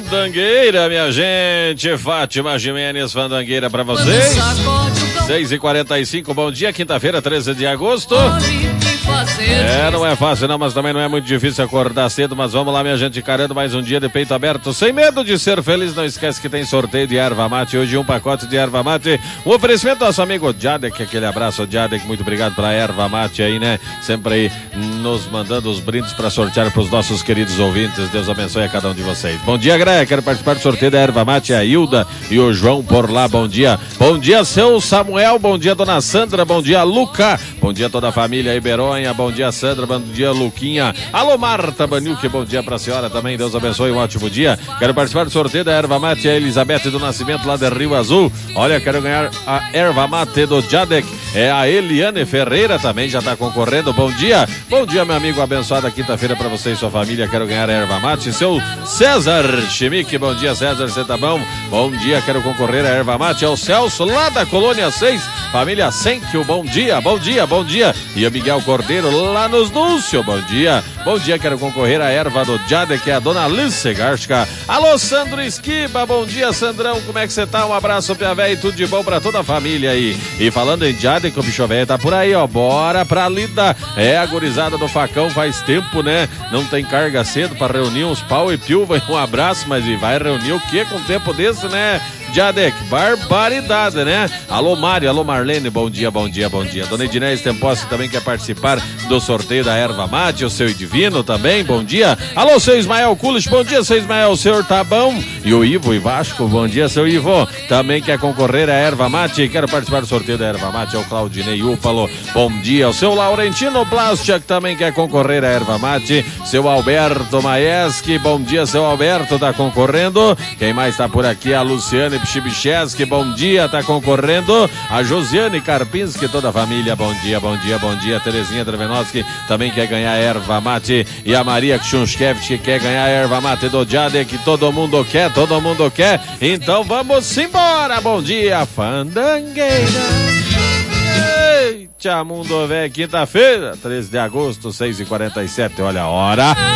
Fandangueira, minha gente. Fátima Jimenez, Fandangueira pra vocês. 6h45, bom dia, quinta-feira, 13 de agosto. Não é fácil não, mas também não é muito difícil acordar cedo, mas vamos lá, minha gente, encarando mais um dia de peito aberto, sem medo de ser feliz. Não esquece que tem sorteio de erva mate, hoje um pacote de erva mate, um oferecimento do nosso amigo Jadek, aquele abraço, Jadek, muito obrigado pela erva mate aí, né, sempre aí nos mandando os brindes para sortear para os nossos queridos ouvintes. Deus abençoe a cada um de vocês. Bom dia, Greia, quero participar do sorteio da erva mate, a Hilda e o João por lá, bom dia, seu Samuel, bom dia, dona Sandra, bom dia, Luca, bom dia toda a família Iberonha, bom dia, Sandra, bom dia, Luquinha, alô, Marta Baniuque, bom dia pra senhora também, Deus abençoe, um ótimo dia. Quero participar do sorteio da erva mate, a Elizabeth do Nascimento lá de Rio Azul. Olha, quero ganhar a erva mate do Jadek, é a Eliane Ferreira também, já tá concorrendo, bom dia, meu amigo, abençoada quinta-feira pra você e sua família. Quero ganhar a erva mate, seu César Chimique, bom dia, César, você tá bom? Bom dia, quero concorrer a erva mate, é o Celso lá da Colônia 6, família Senkio, bom dia, e o Miguel Cordeiro lá nos Núncio, bom dia, quero concorrer a erva do Jade, que é a dona Alice Garska. Alô, Sandro Esquiba, bom dia, Sandrão, como é que você tá? Um abraço, Pia Véia, e tudo de bom pra toda a família aí. E falando em Jade, que o bicho velho tá por aí, ó, bora pra lida, a gurizada do facão faz tempo, né, não tem carga cedo pra reunir uns pau e piuva, um abraço, mas e vai reunir o que com um tempo desse, né, Jadek, barbaridade, né? Alô, Mário, alô, Marlene, bom dia. Dona Edinés Temposse também quer participar do sorteio da erva mate, o seu Divino também, bom dia. Alô, seu Ismael Kulich, bom dia, seu Ismael, o senhor tá bom? E o Ivo e Vasco, bom dia, seu Ivo, também quer concorrer a erva mate, quero participar do sorteio da erva mate, é o Claudinei Úpalo, bom dia. O seu Laurentino Plastiak também quer concorrer a erva mate, seu Alberto Maeski, bom dia, seu Alberto, tá concorrendo. Quem mais tá por aqui? A Luciane Pchibicheski, bom dia, tá concorrendo. A Josiane Karpinski, toda a família, bom dia. Terezinha Drevenoski também quer ganhar erva mate, e a Maria Kchunskevich que quer ganhar erva mate do Jade, que todo mundo quer, então vamos embora. Bom dia, Fandangueira. Eita, mundo velho, quinta-feira, 13 de agosto, 6h47, olha a hora.